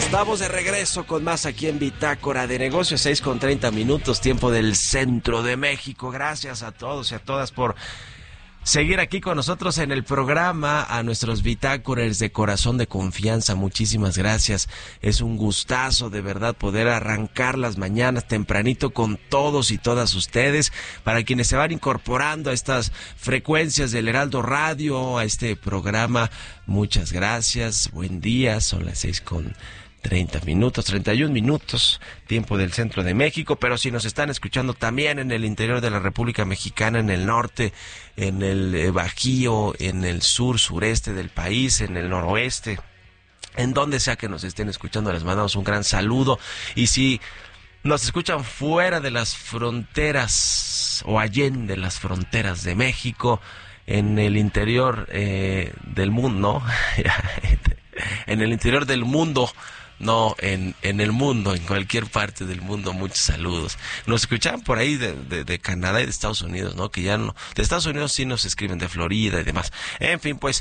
Estamos de regreso con más aquí en Bitácora de Negocios, 6:30, tiempo del centro de México. Gracias a todos y a todas por seguir aquí con nosotros en el programa, a nuestros bitácorers de corazón de confianza. Muchísimas gracias. Es un gustazo de verdad poder arrancar las mañanas tempranito con todos y todas ustedes. Para quienes se van incorporando a estas frecuencias del Heraldo Radio, a este programa, muchas gracias. Buen día, son las 31 minutos, tiempo del centro de México, pero si nos están escuchando también en el interior de la República Mexicana, en el norte, en el Bajío, en el sur, sureste del país, en el noroeste, en donde sea que nos estén escuchando, les mandamos un gran saludo. Y si nos escuchan fuera de las fronteras o allende las fronteras de México, en el interior del mundo, ¿no? En el interior del mundo, no, en el mundo, en cualquier parte del mundo, muchos saludos. Nos escuchaban por ahí de Canadá y de Estados Unidos, ¿no? Que ya no, de Estados Unidos sí nos escriben, de Florida y demás. En fin, pues,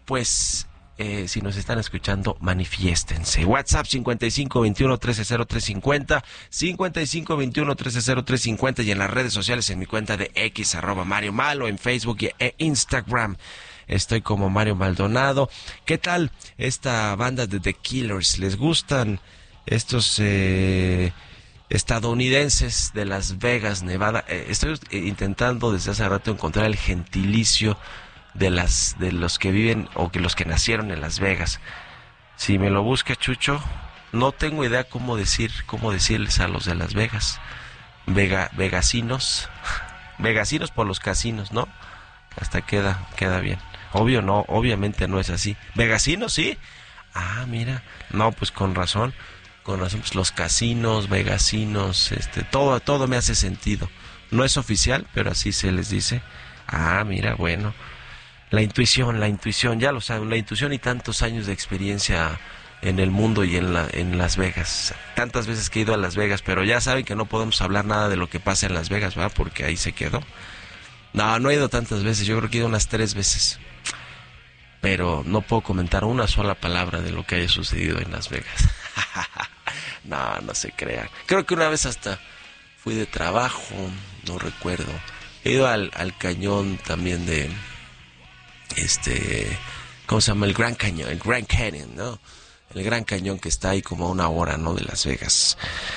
si nos están escuchando, manifiéstense. WhatsApp 5521-130350, 5521-130350, y en las redes sociales en mi cuenta de X, @Mario Mal, o en Facebook e Instagram. Estoy como Mario Maldonado. ¿Qué tal esta banda de The Killers? ¿Les gustan estos estadounidenses de Las Vegas, Nevada? Estoy intentando desde hace rato encontrar el gentilicio de los que viven o que los que nacieron en Las Vegas. Si me lo busca Chucho, no tengo idea cómo decirles a los de Las Vegas. Vegasinos. Vegasinos por los casinos, ¿no? Hasta queda bien. Obviamente no es así. ¿Vegasinos, sí? Ah, mira. No, pues con razón, pues los casinos, vegasinos, todo me hace sentido. No es oficial, pero así se les dice. Ah, mira, bueno. La intuición, ya lo saben, la intuición y tantos años de experiencia en el mundo y en Las Vegas. Tantas veces que he ido a Las Vegas, pero ya saben que no podemos hablar nada de lo que pasa en Las Vegas, ¿verdad? Porque ahí se quedó. No he ido tantas veces, yo creo que he ido unas 3 veces. Pero no puedo comentar una sola palabra de lo que haya sucedido en Las Vegas. No se crean. Creo que una vez hasta fui de trabajo, no recuerdo. He ido al cañón también de ¿cómo se llama? El Grand Canyon, ¿no? El Gran Cañón, que está ahí como a 1 hora, ¿no? De Las Vegas.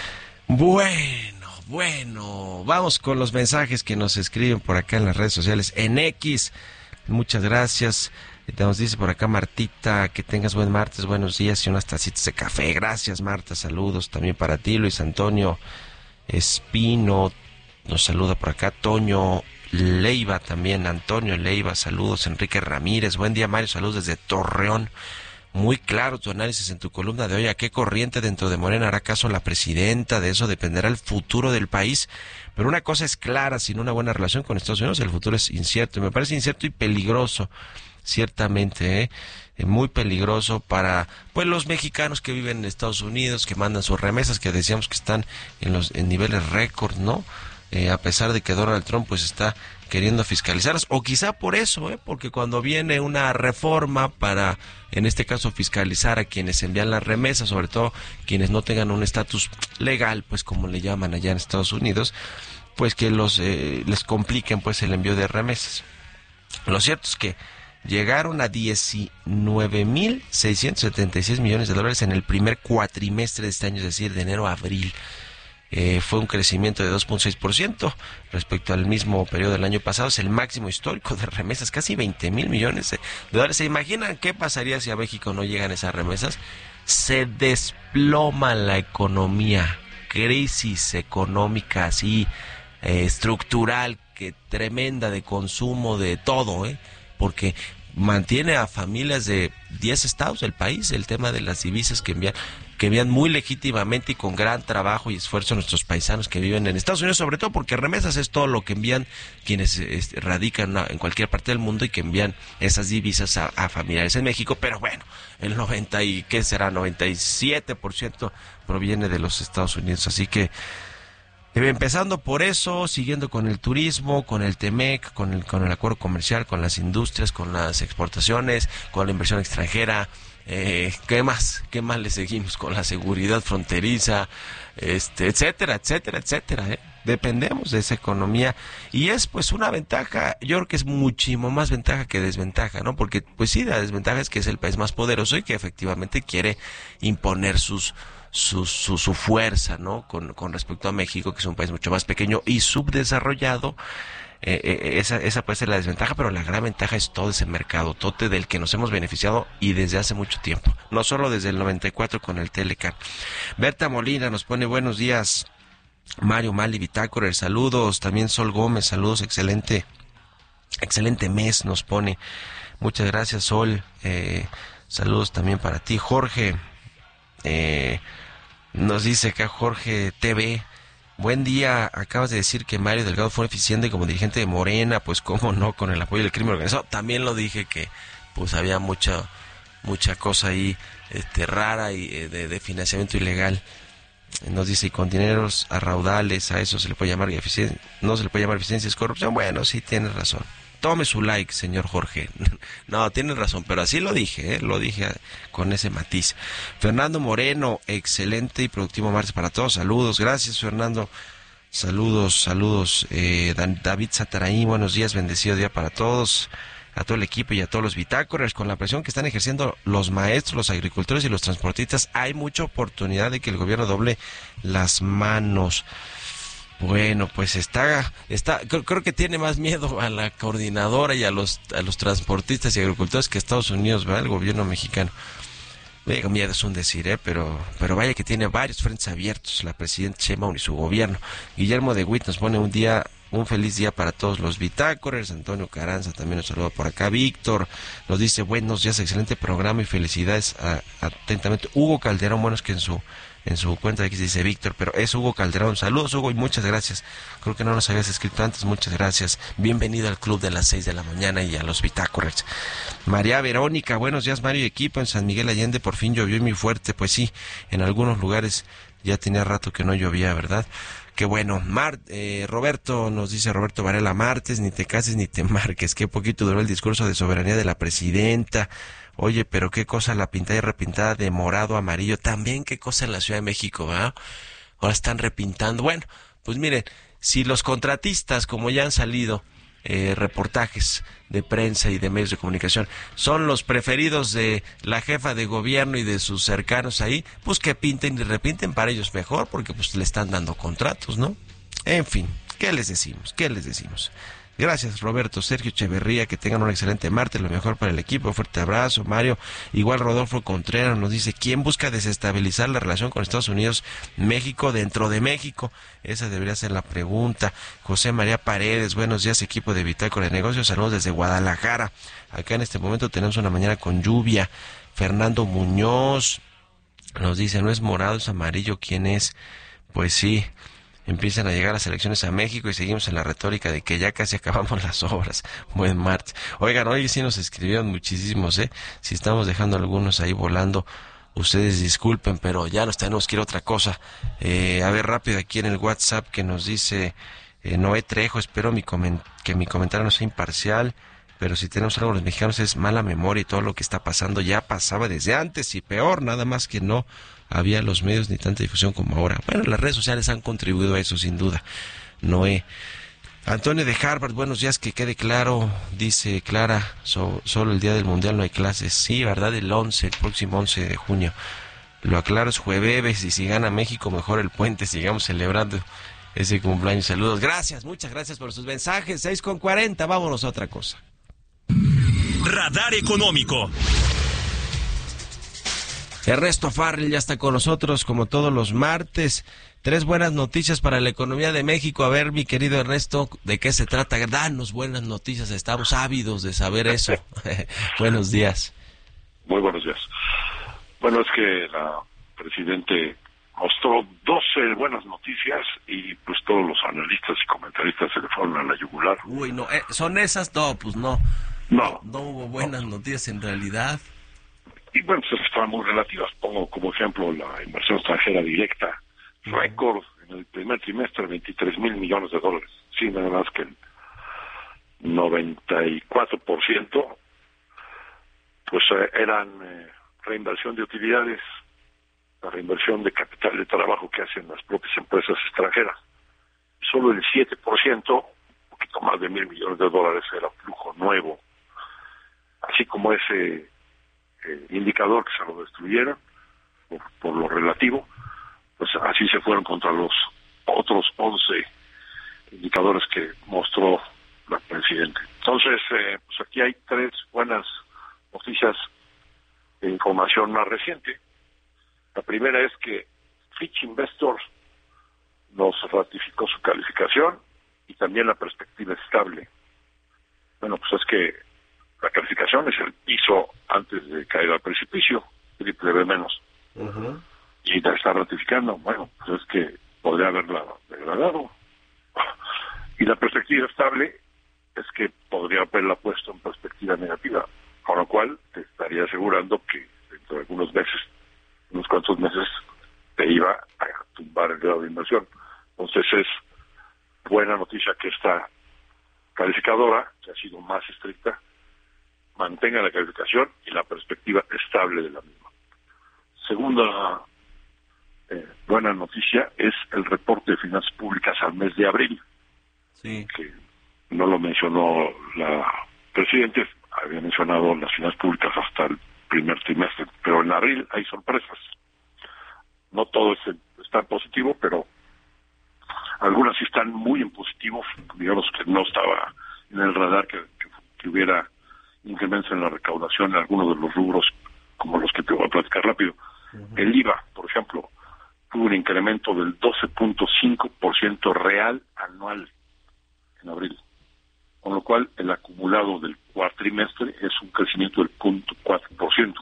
Bueno, vamos con los mensajes que nos escriben por acá en las redes sociales, en X. Muchas gracias. Nos dice por acá Martita, que tengas buen martes, buenos días y unas tacitas de café. Gracias, Marta, saludos también para ti. Luis Antonio Espino nos saluda por acá. Toño Leiva también, Antonio Leiva, saludos. Enrique Ramírez, buen día, Mario, saludos desde Torreón. Muy claro tu análisis en tu columna de hoy. ¿A qué corriente dentro de Morena hará caso la presidenta? De eso dependerá el futuro del país. Pero una cosa es clara, sin una buena relación con Estados Unidos, el futuro es incierto. Y me parece incierto y peligroso, ciertamente, muy peligroso para los mexicanos que viven en Estados Unidos, que mandan sus remesas, que decíamos que están en niveles récord, ¿no? A pesar de que Donald Trump pues está queriendo fiscalizarlas, o quizá por eso, porque cuando viene una reforma para, en este caso, fiscalizar a quienes envían las remesas, sobre todo quienes no tengan un estatus legal, pues como le llaman allá en Estados Unidos, pues que les compliquen pues el envío de remesas. Lo cierto es que llegaron a 19.676 millones de dólares en el primer cuatrimestre de este año, es decir, de enero a abril. Fue un crecimiento de 2.6% respecto al mismo periodo del año pasado. Es el máximo histórico de remesas, casi 20,000 millones de dólares. ¿Se imaginan qué pasaría si a México no llegan esas remesas? Se desploma la economía, crisis económica así estructural, que tremenda, de consumo, de todo, porque mantiene a familias de 10 estados del país el tema de las divisas que envían muy legítimamente y con gran trabajo y esfuerzo nuestros paisanos que viven en Estados Unidos, sobre todo porque remesas es todo lo que envían quienes radican en cualquier parte del mundo y que envían esas divisas a familiares en México. Pero bueno, el 97% proviene de los Estados Unidos, así que empezando por eso, siguiendo con el turismo, con el TEMEC, con el acuerdo comercial, con las industrias, con las exportaciones, con la inversión extranjera, ¿Qué más? ¿Qué más le seguimos? Con la seguridad fronteriza, etcétera, etcétera, etcétera, Dependemos de esa economía y es pues una ventaja, yo creo que es muchísimo más ventaja que desventaja, ¿no? Porque pues sí, la desventaja es que es el país más poderoso y que efectivamente quiere imponer su fuerza, ¿no? Con respecto a México, que es un país mucho más pequeño y subdesarrollado. Esa puede ser la desventaja, pero la gran ventaja es todo ese mercado tote del que nos hemos beneficiado y desde hace mucho tiempo, no solo desde el 94 con el Telecan. Berta Molina nos pone buenos días, Mario Mali Bitácora, saludos, también Sol Gómez, saludos, excelente mes nos pone, muchas gracias Sol, saludos también para ti. Jorge, nos dice acá Jorge TV, buen día, acabas de decir que Mario Delgado fue eficiente como dirigente de Morena, pues cómo no, con el apoyo del crimen organizado. También lo dije que pues había mucha cosa ahí rara y de financiamiento ilegal. Nos dice, y con dineros a raudales, a eso se le puede llamar eficiencia, no se le puede llamar eficiencia, es corrupción. Bueno, sí, tienes razón. Tome su like, señor Jorge. No, tiene razón, pero así lo dije, lo dije con ese matiz. Fernando Moreno, excelente y productivo martes para todos. Saludos, gracias Fernando. Saludos. David Sataraí, buenos días, bendecido día para todos, a todo el equipo y a todos los bitácoras. Con la presión que están ejerciendo los maestros, los agricultores y los transportistas, hay mucha oportunidad de que el gobierno doble las manos. Bueno, pues creo que tiene más miedo a la coordinadora y a los transportistas y agricultores que Estados Unidos, ¿verdad? El gobierno mexicano. Miedo es un decir, pero vaya que tiene varios frentes abiertos la presidenta Sheinbaum y su gobierno. Guillermo de Witt nos pone un feliz día para todos los bitácoras. Antonio Caranza también nos saluda por acá. Víctor nos dice buenos días, excelente programa y felicidades atentamente. Hugo Calderón, bueno, es que en su cuenta de X dice Víctor, pero es Hugo Calderón. Saludos Hugo y muchas gracias. Creo que no nos habías escrito antes, muchas gracias. Bienvenido al club de las 6 de la mañana y a los bitácoras. María Verónica, buenos días Mario y equipo. En San Miguel Allende por fin llovió muy fuerte, pues sí, en algunos lugares ya tenía rato que no llovía, ¿verdad? Qué bueno. Roberto nos dice, Roberto Varela, martes, ni te cases ni te marques. Qué poquito duró el discurso de soberanía de la presidenta. Oye, pero qué cosa la pintada y repintada de morado, amarillo. También qué cosa en la Ciudad de México, ¿verdad? Ahora están repintando. Bueno, pues miren, si los contratistas, como ya han salido reportajes de prensa y de medios de comunicación, son los preferidos de la jefa de gobierno y de sus cercanos ahí, pues que pinten y repinten, para ellos mejor, porque pues le están dando contratos, ¿no? En fin, ¿qué les decimos? Gracias Roberto, Sergio Echeverría, que tengan un excelente martes, lo mejor para el equipo, fuerte abrazo. Mario, igual Rodolfo Contreras nos dice, ¿quién busca desestabilizar la relación con Estados Unidos, México dentro de México? Esa debería ser la pregunta. José María Paredes, buenos días equipo de Bitácora de Negocios, saludos desde Guadalajara. Acá en este momento tenemos una mañana con lluvia. Fernando Muñoz nos dice, no es morado, es amarillo, ¿quién es? Pues sí. Empiezan a llegar las elecciones a México y seguimos en la retórica de que ya casi acabamos las obras. Buen martes. Oigan, hoy sí nos escribieron muchísimos, Si estamos dejando algunos ahí volando, ustedes disculpen, pero ya nos tenemos que ir a otra cosa. A ver, rápido aquí en el WhatsApp que nos dice Noé Trejo, espero que mi comentario no sea imparcial, pero si tenemos algo los mexicanos es mala memoria y todo lo que está pasando ya pasaba desde antes y peor, nada más que no había los medios ni tanta difusión como ahora. Bueno, las redes sociales han contribuido a eso sin duda. Noé. Antonio de Harvard, buenos días, que quede claro, dice Clara, solo el día del Mundial no hay clases. Sí, ¿verdad? El próximo 11 de junio. Lo aclaro, es jueves y si gana México mejor el puente, sigamos celebrando ese cumpleaños. Saludos, gracias, muchas gracias por sus mensajes. 6:40, vámonos a otra cosa. Radar Económico. Ernesto Farrell ya está con nosotros como todos los martes. 3 buenas noticias para la economía de México. A ver, mi querido Ernesto, ¿de qué se trata? Danos buenas noticias, estamos ávidos de saber eso. Buenos días. Muy buenos días. Bueno, es que la Presidente mostró 12 buenas noticias y pues todos los analistas y comentaristas se le fueron a la yugular. Uy, no, ¿son esas? No, pues no. No hubo buenas noticias en realidad. Y bueno, pues están muy relativas. Pongo como ejemplo la inversión extranjera directa, récord en el primer trimestre, 23,000 millones de dólares. Sí, nada más que el 94% pues eran reinversión de utilidades, la reinversión de capital de trabajo que hacen las propias empresas extranjeras. Solo el 7%, un poquito más de $1,000 millones, era flujo nuevo. Así como ese indicador que se lo destruyeron, por lo relativo, pues así se fueron contra los otros 11 indicadores que mostró la presidenta. Entonces, pues aquí hay 3 buenas noticias de información más reciente. La primera es que Fitch Investors nos ratificó su calificación y también la perspectiva estable. Bueno, pues es que la calificación es el piso antes de caer al precipicio, triple B menos. Uh-huh. Y la está ratificando. Bueno, pues es que podría haberla degradado. Y la perspectiva estable es que podría haberla puesto en perspectiva negativa, con lo cual te estaría asegurando que dentro de algunos meses, unos cuantos meses, te iba a tumbar el grado de inversión. Entonces es buena noticia que esta calificadora, que ha sido más estricta, mantenga la calificación y la perspectiva estable de la misma. Segunda buena noticia es el reporte de finanzas públicas al mes de abril, sí, que no lo mencionó la presidenta, había mencionado las finanzas públicas hasta el primer trimestre, pero en abril hay sorpresas. No todo es tan positivo, pero algunas sí están muy en positivo, digamos que no estaba en el radar que hubiera incrementos en la recaudación en algunos de los rubros, como los que te voy a platicar rápido. Uh-huh. El IVA, por ejemplo, tuvo un incremento del 12.5% real anual en abril, con lo cual el acumulado del cuatrimestre es un crecimiento del 0.4%.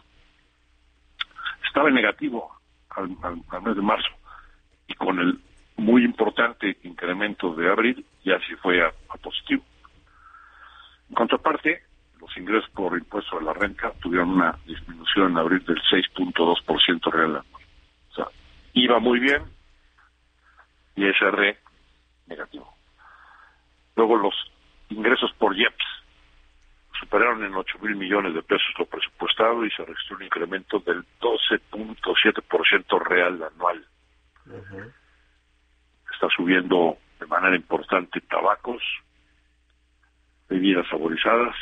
Estaba en negativo al mes de marzo, y con el muy importante incremento de abril ya se fue a positivo. En contraparte, los ingresos por impuesto a la renta tuvieron una disminución en abril del 6.2% real anual. O sea, iba muy bien y SR negativo. Luego los ingresos por IEPS superaron en 8,000 millones de pesos lo presupuestado y se registró un incremento del 12.7% real anual. Uh-huh. Está subiendo de manera importante tabacos, bebidas saborizadas,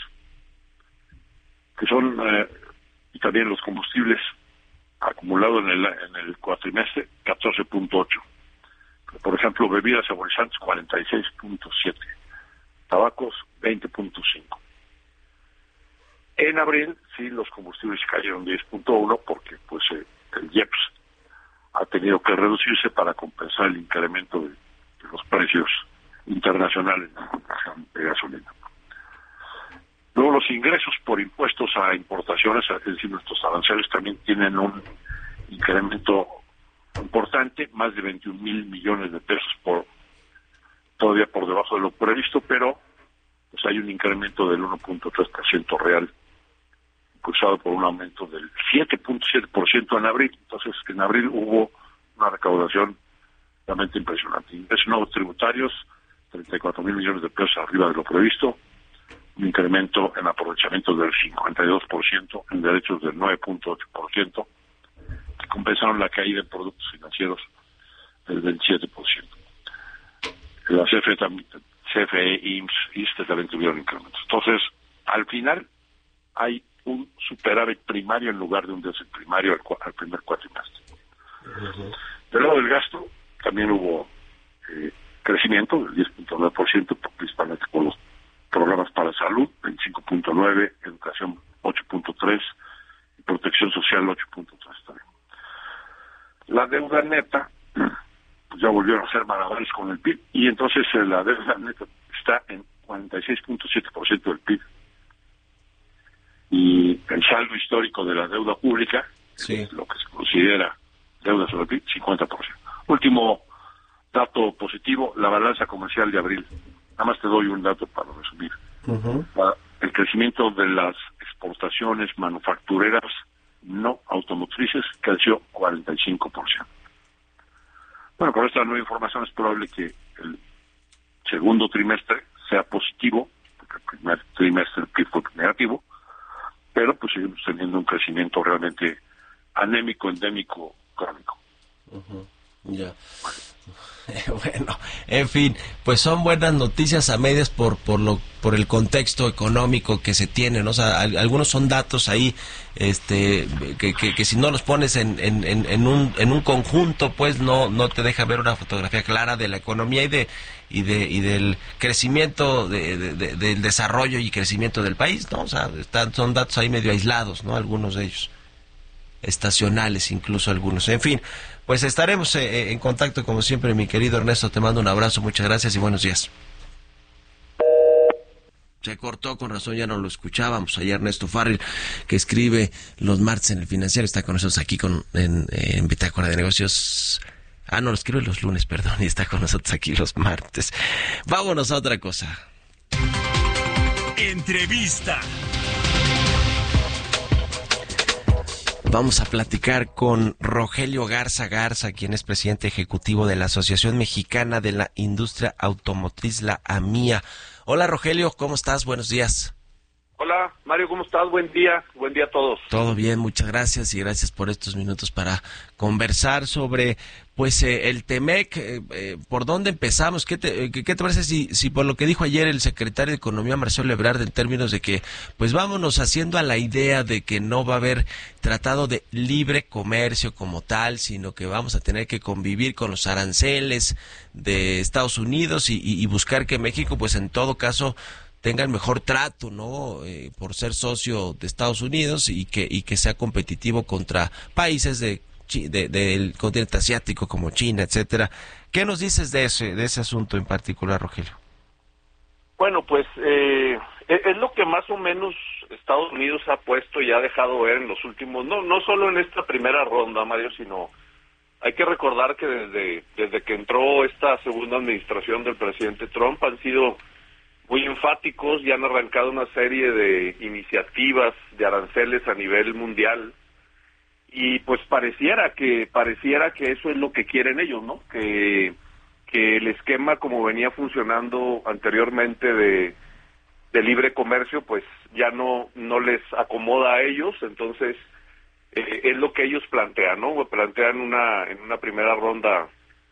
que son, y también los combustibles, acumulado en el cuatrimestre, 14.8. Por ejemplo, bebidas saborizantes, 46.7. Tabacos, 20.5. En abril, sí, los combustibles cayeron 10.1 porque pues el IEPS ha tenido que reducirse para compensar el incremento de los precios internacionales de gasolina. Luego los ingresos por impuestos a importaciones, es decir, nuestros aranceles también tienen un incremento importante, más de 21,000 millones de pesos, todavía por debajo de lo previsto, pero pues hay un incremento del 1.3% real, impulsado por un aumento del 7.7% en abril. Entonces, en abril hubo una recaudación realmente impresionante. Ingresos nuevos tributarios, 34,000 millones de pesos arriba de lo previsto, un incremento en aprovechamiento del 52%, en derechos del 9.8%, que compensaron la caída en productos financieros del 27%. La CFE, IMSS, ISSSTE también tuvieron incrementos. Entonces, al final, hay un superávit primario en lugar de un déficit primario al primer cuatrimestre. Uh-huh. Del lado del gasto, también hubo crecimiento del 10.9%, principalmente con los programas para salud, 25.9%, educación 8.3% y protección social 8.3% también. La deuda neta, pues ya volvieron a ser malabares con el PIB, y entonces la deuda neta está en 46.7% del PIB. Y el saldo histórico de la deuda pública, sí, lo que se considera deuda sobre el PIB, 50%. Último dato positivo, la balanza comercial de abril. Nada más te doy un dato para resumir. Uh-huh. El crecimiento de las exportaciones manufactureras no automotrices creció 45%. Bueno, con esta nueva información es probable que el segundo trimestre sea positivo, porque el primer trimestre el PIB fue negativo, pero pues seguimos teniendo un crecimiento realmente anémico, endémico, crónico. Ya. Bueno, en fin, pues son buenas noticias a medias por el contexto económico que se tiene, ¿no? O sea, algunos son datos ahí, que si no los pones en un conjunto, pues no te deja ver una fotografía clara de la economía y del crecimiento del desarrollo y crecimiento del país, ¿no? O sea, son datos ahí medio aislados, ¿no? Algunos de ellos, estacionales incluso algunos. En fin, pues estaremos en contacto como siempre, mi querido Ernesto. Te mando un abrazo, muchas gracias y buenos días. Se cortó, con razón ya no lo escuchábamos. Ayer Ernesto Farril, que escribe los martes en El Financiero, está con nosotros aquí en Bitácora de Negocios. No, lo escribe los lunes, perdón, y está con nosotros aquí los martes. Vámonos a otra cosa. Entrevista. Vamos a platicar con Rogelio Garza, quien es presidente ejecutivo de la Asociación Mexicana de la Industria Automotriz, la AMIA. Hola Rogelio, ¿cómo estás? Buenos días. Hola Mario, ¿cómo estás? Buen día a todos. Todo bien, muchas gracias y gracias por estos minutos para conversar sobre pues el TEMEC. ¿Por dónde empezamos? ¿Qué te parece si por lo que dijo ayer el secretario de Economía, Marcelo Ebrard, en términos de que pues vámonos haciendo a la idea de que no va a haber tratado de libre comercio como tal, sino que vamos a tener que convivir con los aranceles de Estados Unidos y buscar que México pues en todo caso tenga el mejor trato, ¿no? Por ser socio de Estados Unidos y que sea competitivo contra países del continente asiático como China, etcétera. ¿Qué nos dices de ese asunto en particular, Rogelio? Bueno, pues es lo que más o menos Estados Unidos ha puesto y ha dejado ver en los últimos, no solo en esta primera ronda, Mario, sino hay que recordar que desde que entró esta segunda administración del presidente Trump han sido muy enfáticos y han arrancado una serie de iniciativas de aranceles a nivel mundial y pues pareciera que eso es lo que quieren ellos, ¿no? Que el esquema como venía funcionando anteriormente de libre comercio pues ya no les acomoda a ellos, entonces es lo que ellos plantean, ¿no? Plantean en una primera ronda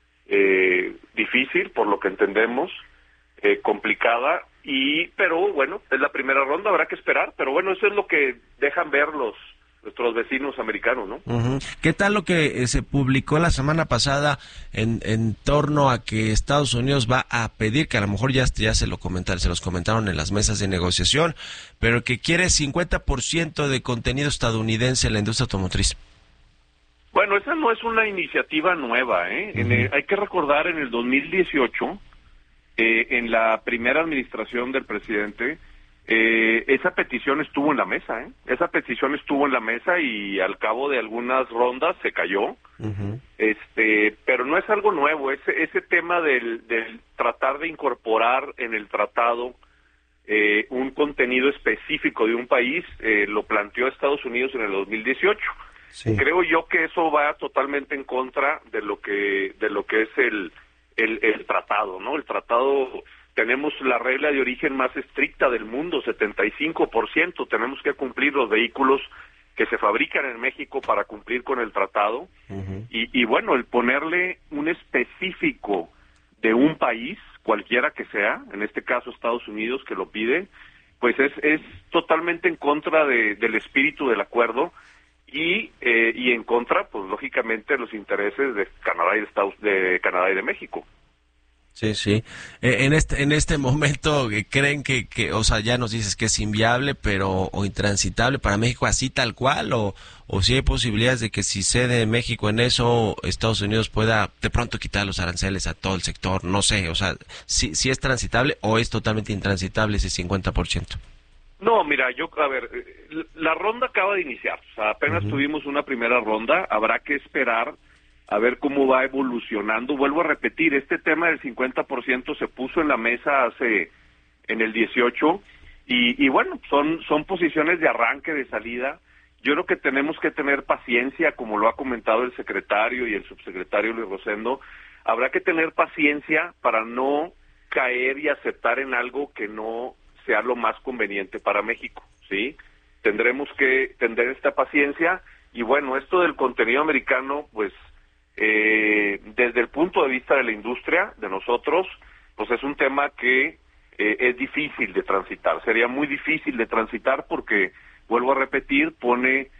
difícil, por lo que entendemos, complicada, pero bueno, es la primera ronda, habrá que esperar, pero bueno, eso es lo que dejan ver nuestros vecinos americanos, ¿no? Uh-huh. ¿Qué tal lo que se publicó la semana pasada en torno a que Estados Unidos va a pedir, que a lo mejor ya se los comentaron en las mesas de negociación, pero que quiere 50% de contenido estadounidense en la industria automotriz? Bueno, esa no es una iniciativa nueva, ¿eh? Uh-huh. Hay que recordar en el 2018, en la primera administración del presidente, esa petición estuvo en la mesa, ¿eh? Esa petición estuvo en la mesa y al cabo de algunas rondas se cayó. Uh-huh. Pero no es algo nuevo, ese tema del tratar de incorporar en el tratado un contenido específico de un país, lo planteó Estados Unidos en el 2018. Sí. Creo yo que eso va totalmente en contra de lo que es el tratado, ¿no? El tratado, tenemos la regla de origen más estricta del mundo, 75%, tenemos que cumplir los vehículos que se fabrican en México para cumplir con el tratado. Uh-huh. Y bueno, el ponerle un específico de un país, cualquiera que sea, en este caso Estados Unidos que lo pide, pues es totalmente en contra del espíritu del acuerdo y en contra, pues lógicamente, de los intereses de Canadá y de México. Sí, sí. En este momento, ¿creen que, o sea, ya nos dices que es inviable, o intransitable para México así tal cual, o si hay posibilidades de que si cede México en eso, Estados Unidos pueda de pronto quitar los aranceles a todo el sector? No sé, o sea, si es transitable o es totalmente intransitable ese 50%. No, mira, la ronda acaba de iniciar, o sea, apenas uh-huh. tuvimos una primera ronda, habrá que esperar a ver cómo va evolucionando. Vuelvo a repetir, este tema del 50% se puso en la mesa en el 18, y bueno, son posiciones de arranque, de salida. Yo creo que tenemos que tener paciencia, como lo ha comentado el secretario y el subsecretario Luis Rosendo. Habrá que tener paciencia para no caer y aceptar en algo que no sea lo más conveniente para México, ¿sí? Tendremos que tener esta paciencia Y bueno, esto del contenido americano, pues desde el punto de vista de la industria, de nosotros, pues es un tema que es difícil de transitar. Sería muy difícil de transitar porque, vuelvo a repetir, pone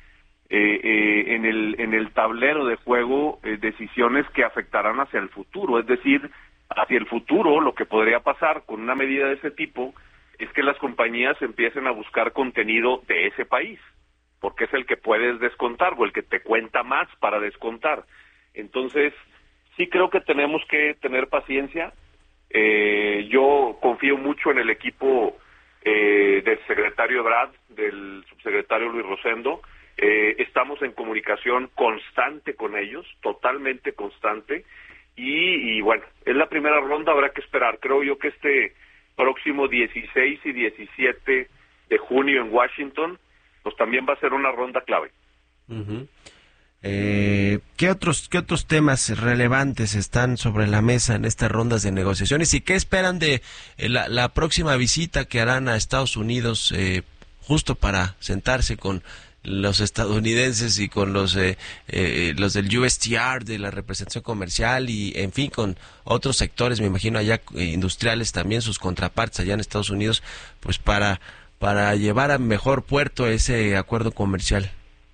en el tablero de juego decisiones que afectarán hacia el futuro. Es decir, hacia el futuro lo que podría pasar con una medida de ese tipo es que las compañías empiecen a buscar contenido de ese país, porque es el que puedes descontar o el que te cuenta más para descontar. Entonces, sí creo que tenemos que tener paciencia. Yo confío mucho en el equipo del secretario Ebrard, del subsecretario Luis Rosendo. Estamos en comunicación constante con ellos, totalmente constante. Y bueno, es la primera ronda, habrá que esperar. Creo yo que este próximo 16 y 17 de junio en Washington, pues también va a ser una ronda clave. Uh-huh. ¿Qué otros temas relevantes están sobre la mesa en estas rondas de negociaciones y qué esperan de la próxima visita que harán a Estados Unidos justo para sentarse con los estadounidenses y con los del USTR, de la representación comercial y en fin con otros sectores, me imagino allá industriales también, sus contrapartes allá en Estados Unidos, pues para llevar a mejor puerto ese acuerdo comercial?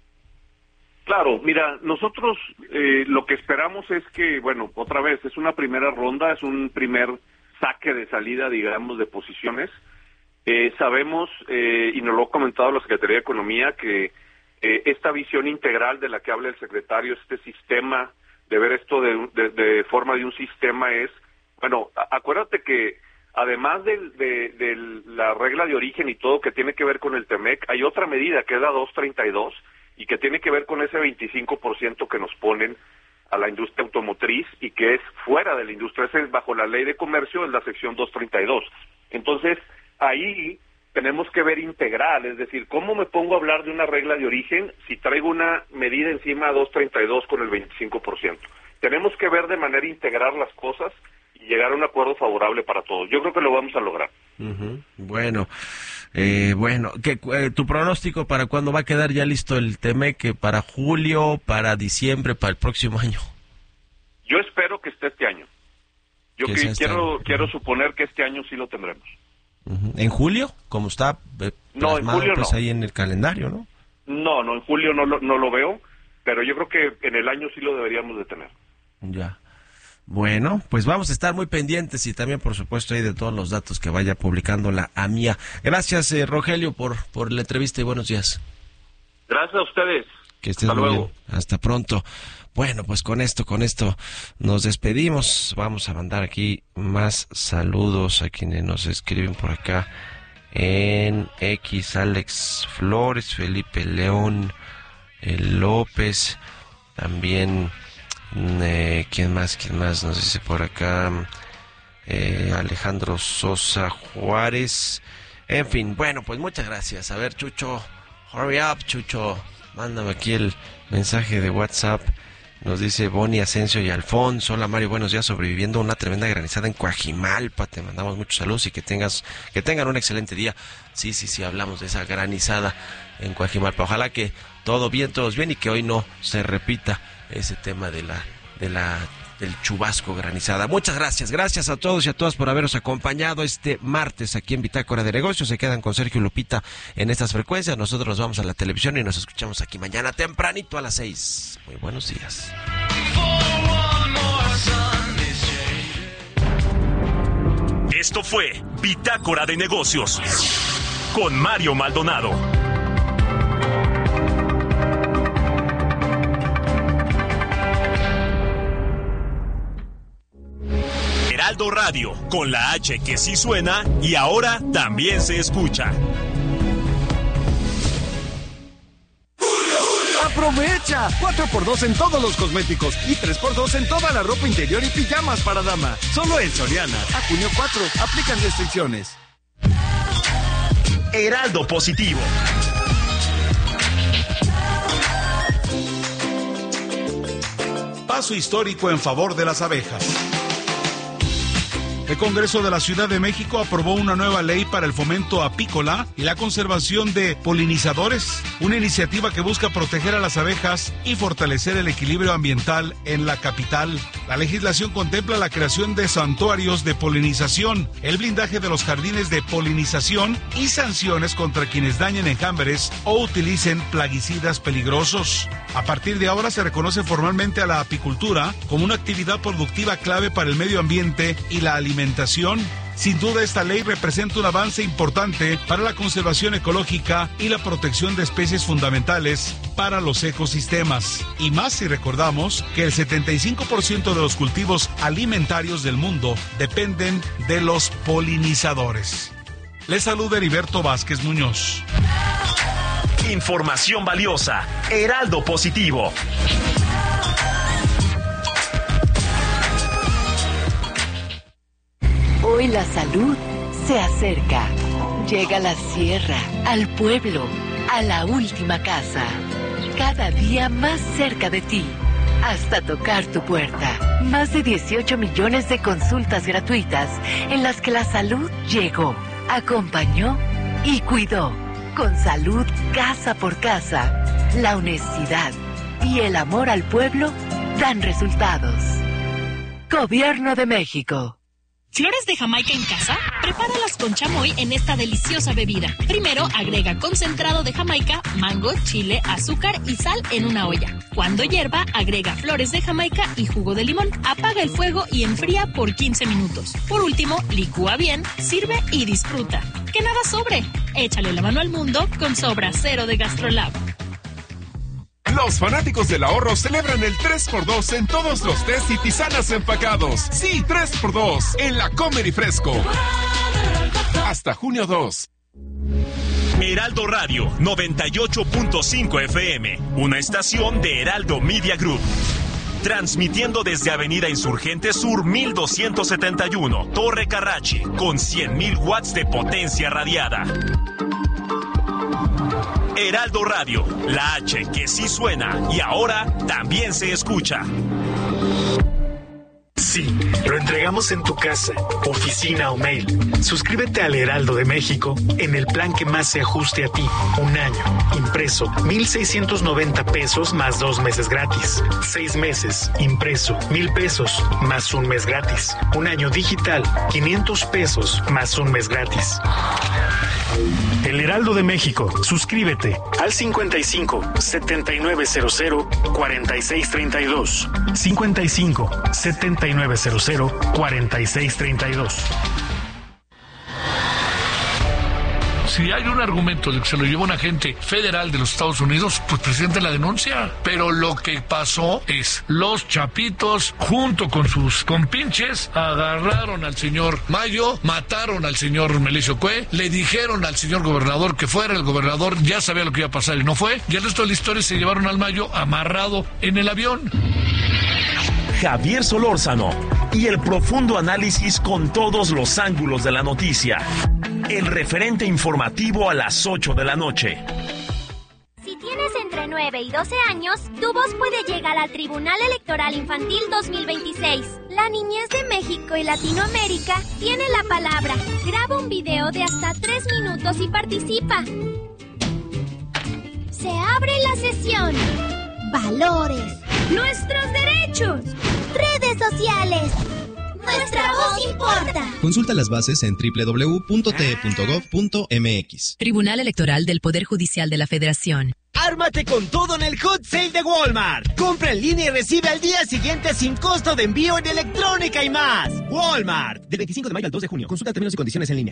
Claro, mira, nosotros lo que esperamos es que, bueno, otra vez, es una primera ronda, es un primer saque de salida, digamos, de posiciones. Sabemos, y nos lo ha comentado la Secretaría de Economía, que esta visión integral de la que habla el secretario, este sistema, de ver esto de forma de un sistema es, bueno, acuérdate que además de la regla de origen y todo que tiene que ver con el TEMEC, hay otra medida que es la 232, y que tiene que ver con ese 25% que nos ponen a la industria automotriz y que es fuera de la industria, ese es bajo la ley de comercio, es la sección 232. Entonces, ahí tenemos que ver integral, es decir, ¿cómo me pongo a hablar de una regla de origen si traigo una medida encima a 232 con el 25%? Tenemos que ver de manera integral las cosas y llegar a un acuerdo favorable para todos. Yo creo que lo vamos a lograr. Uh-huh. Bueno, ¿tu pronóstico para cuándo va a quedar ya listo el TEMEC? ¿Para julio, para diciembre, para el próximo año? Yo espero que esté este año. Yo quiero suponer que este año sí lo tendremos. Uh-huh. ¿En julio? Como está no, en julio pues no. Ahí en el calendario, ¿no? No, en julio no lo veo, pero yo creo que en el año sí lo deberíamos de tener. Ya. Bueno, pues vamos a estar muy pendientes y también, por supuesto, ahí de todos los datos que vaya publicando la AMIA. Gracias, Rogelio, por la entrevista y buenos días. Gracias a ustedes. Que estés muy bien. Hasta pronto. Bueno, pues con esto nos despedimos. Vamos a mandar aquí más saludos a quienes nos escriben por acá en X, Alex Flores, Felipe León, López, también... ¿Quién más nos dice por acá? Alejandro Sosa Juárez. En fin, bueno, pues muchas gracias. A ver, Chucho, hurry up, Chucho. Mándame aquí el mensaje de WhatsApp. Nos dice Bonnie Asensio y Alfonso. Hola Mario, buenos días. Sobreviviendo una tremenda granizada en Coajimalpa. Te mandamos muchos saludos y que tengan un excelente día. Sí, hablamos de esa granizada en Coajimalpa. Ojalá que todos bien y que hoy no se repita ese tema del chubasco, granizada. Muchas gracias a todos y a todas por haberos acompañado este martes aquí en Bitácora de Negocios. Se quedan con Sergio y Lupita en estas frecuencias. Nosotros nos vamos a la televisión y nos escuchamos aquí mañana tempranito a las 6. Muy buenos días. Esto fue Bitácora de Negocios con Mario Maldonado. Heraldo Radio, con la H que sí suena y ahora también se escucha. ¡Aprovecha! 4x2 en todos los cosméticos y 3x2 en toda la ropa interior y pijamas para dama. Solo en Soriana. A junio 4. Aplican restricciones. Heraldo Positivo. Paso histórico en favor de las abejas. El Congreso de la Ciudad de México aprobó una nueva ley para el fomento apícola y la conservación de polinizadores, una iniciativa que busca proteger a las abejas y fortalecer el equilibrio ambiental en la capital. La legislación contempla la creación de santuarios de polinización, el blindaje de los jardines de polinización y sanciones contra quienes dañen enjambres o utilicen plaguicidas peligrosos. A partir de ahora se reconoce formalmente a la apicultura como una actividad productiva clave para el medio ambiente y la alimentación. Sin duda, esta ley representa un avance importante para la conservación ecológica y la protección de especies fundamentales para los ecosistemas. Y más si recordamos que el 75% de los cultivos alimentarios del mundo dependen de los polinizadores. Les saluda Heriberto Vázquez Muñoz. Información valiosa. Heraldo Positivo. Hoy la salud se acerca. Llega a la sierra, al pueblo, a la última casa. Cada día más cerca de ti, hasta tocar tu puerta. Más de 18 millones de consultas gratuitas en las que la salud llegó, acompañó y cuidó. Con salud casa por casa, la honestidad y el amor al pueblo dan resultados. Gobierno de México. ¿Flores de Jamaica en casa? Prepáralas con chamoy en esta deliciosa bebida. Primero, agrega concentrado de Jamaica, mango, chile, azúcar y sal en una olla. Cuando hierva, agrega flores de Jamaica y jugo de limón. Apaga el fuego y enfría por 15 minutos. Por último, licúa bien, sirve y disfruta. Que nada sobre. Échale la mano al mundo con Sobra Cero de GastroLab. Los fanáticos del ahorro celebran el 3x2 en todos los tés y tisanas empacados. Sí, 3x2 en la Comer y Fresco. Hasta junio 2. Heraldo Radio 98.5 FM, una estación de Heraldo Media Group. Transmitiendo desde Avenida Insurgente Sur 1271, Torre Carrachi, con 100.000 watts de potencia radiada. Heraldo Radio, la H que sí suena y ahora también se escucha. Sí, lo entregamos en tu casa, oficina o mail. Suscríbete al Heraldo de México en el plan que más se ajuste a ti. Un año, impreso, 1,690 pesos más 2 meses gratis. 6 meses, impreso, 1,000 pesos más 1 mes gratis. Un año digital, 500 pesos más 1 mes gratis. El Heraldo de México. Suscríbete al 55 7900 4632. 55 7900 4632. Si hay un argumento de que se lo llevó un agente federal de los Estados Unidos, pues presente la denuncia. Pero lo que pasó es, los chapitos, junto con sus compinches, agarraron al señor Mayo, mataron al señor Melesio Cue, le dijeron al señor gobernador que fuera, el gobernador ya sabía lo que iba a pasar y no fue, y el resto de la historia se llevaron al Mayo amarrado en el avión. Javier Solórzano y el profundo análisis con todos los ángulos de la noticia. El referente informativo a las 8 de la noche. Si tienes entre 9 y 12 años, tu voz puede llegar al Tribunal Electoral Infantil 2026. La niñez de México y Latinoamérica tiene la palabra. Graba un video de hasta 3 minutos y participa. Se abre la sesión. Valores. Nuestros derechos. Redes sociales. Nuestra voz importa. Consulta las bases en www.te.gov.mx. Tribunal Electoral del Poder Judicial de la Federación. ¡Ármate con todo en el Hot Sale de Walmart! Compra en línea y recibe al día siguiente sin costo de envío en electrónica y más. Walmart. Del 25 de mayo al 2 de junio. Consulta términos y condiciones en línea.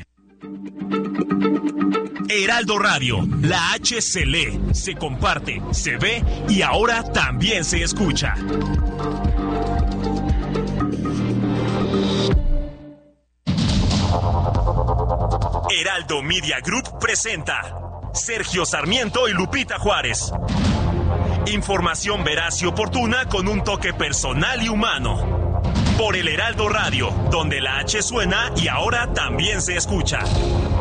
Heraldo Radio, la H se lee, se comparte, se ve y ahora también se escucha. Heraldo Media Group presenta Sergio Sarmiento y Lupita Juárez. Información veraz y oportuna con un toque personal y humano. Por el Heraldo Radio, donde la H suena y ahora también se escucha.